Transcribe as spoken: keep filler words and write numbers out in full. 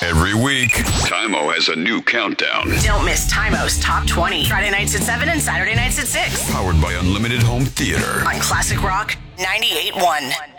Every week, Tymo has a new countdown. Don't miss Tymo's Top twenty. Friday nights at seven and Saturday nights at six. Powered by Unlimited Home Theater. On Classic Rock ninety-eight point one.